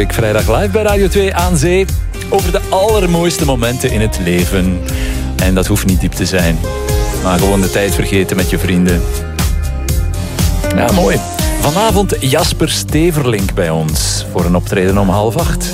Vrijdag live bij Radio 2 aan zee. Over de allermooiste momenten in het leven. En dat hoeft niet diep te zijn. Maar gewoon de tijd vergeten met je vrienden. Ja, mooi. Vanavond Jasper Steverlink bij ons. Voor een optreden om 7:30.